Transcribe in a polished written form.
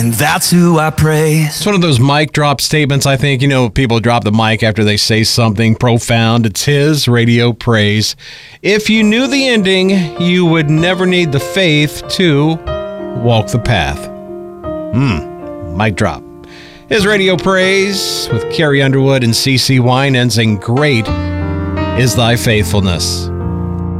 And that's who I praise. It's one of those mic drop statements, I think. You know, people drop the mic after they say something profound. It's his radio praise. If you knew the ending, you would never need the faith to walk the path. Mic drop. His radio praise with Carrie Underwood and CeCe Winans, and great is thy faithfulness.